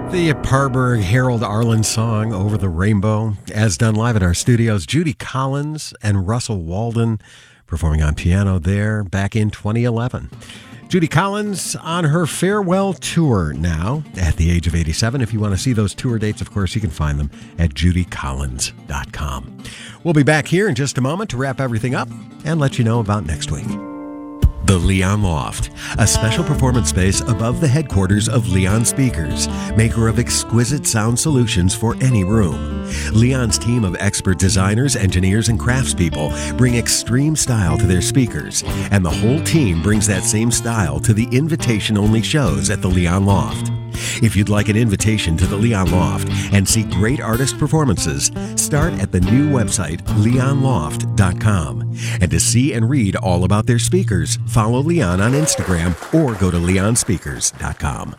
The Parberg Harold Arlen song, Over the Rainbow, as done live in our studios. Judy Collins and Russell Walden performing on piano there back in 2011. Judy Collins on her farewell tour now at the age of 87. If you want to see those tour dates, of course, you can find them at judycollins.com. We'll be back here in just a moment to wrap everything up and let you know about next week. The Leon Loft, a special performance space above the headquarters of Leon Speakers, maker of exquisite sound solutions for any room. Leon's team of expert designers, engineers, and craftspeople bring extreme style to their speakers, and the whole team brings that same style to the invitation-only shows at the Leon Loft. If you'd like an invitation to the Leon Loft and see great artist performances, start at the new website, leonloft.com. And to see and read all about their speakers, follow Leon on Instagram or go to leonspeakers.com.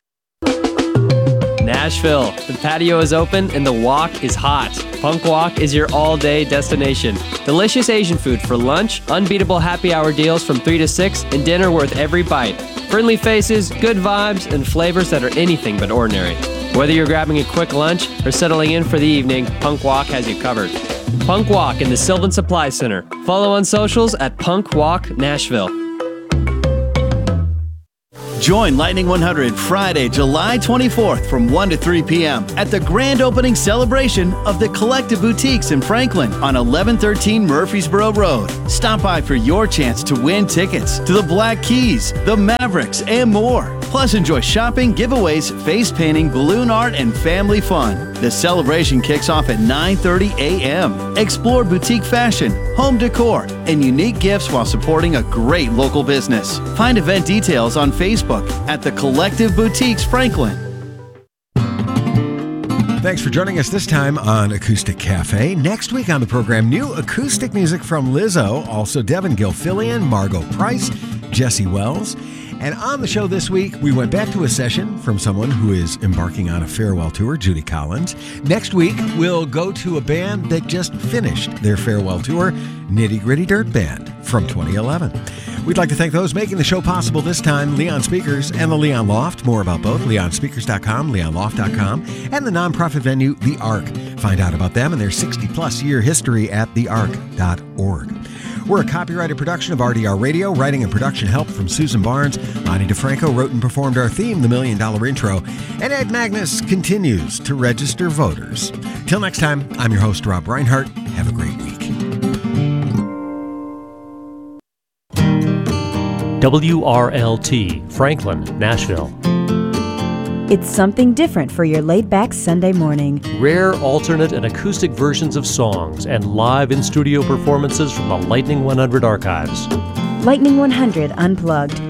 Nashville. The patio is open and the walk is hot. Punk Walk is your all-day destination. Delicious Asian food for lunch, unbeatable happy hour deals from 3 to 6, and dinner worth every bite. Friendly faces, good vibes, and flavors that are anything but ordinary. Whether you're grabbing a quick lunch or settling in for the evening, Punk Walk has you covered. Punk Walk in the Sylvan Supply Center. Follow on socials at Punk Walk Nashville. Join Lightning 100 Friday, July 24th from 1 to 3 p.m. at the grand opening celebration of the Collective Boutiques in Franklin on 1113 Murfreesboro Road. Stop by for your chance to win tickets to the Black Keys, the Mavericks, and more. Plus, enjoy shopping, giveaways, face painting, balloon art, and family fun. The celebration kicks off at 9:30 a.m. Explore boutique fashion, home decor, and unique gifts while supporting a great local business. Find event details on Facebook at the Collective Boutiques Franklin. Thanks for joining us this time on Acoustic Cafe. Next week on the program, new acoustic music from Lizzo, also Devin Gilfillian, Margot Price, Jesse Wells. And on the show this week, we went back to a session from someone who is embarking on a farewell tour, Judy Collins. Next week, we'll go to a band that just finished their farewell tour, Nitty Gritty Dirt Band from 2011. We'd like to thank those making the show possible this time, Leon Speakers and the Leon Loft. More about both, leonspeakers.com, leonloft.com, and the nonprofit venue, The Ark. Find out about them and their 60-plus year history at theark.org. We're a copyrighted production of RDR Radio, writing and production help from Susan Barnes. Lonnie DeFranco wrote and performed our theme, The $1 Million Intro, and Ed Magnus continues to register voters. Till next time, I'm your host, Rob Reinhart. Have a great week. WRLT, Franklin, Nashville. It's something different for your laid-back Sunday morning. Rare, alternate, and acoustic versions of songs and live in-studio performances from the Lightning 100 archives. Lightning 100 Unplugged,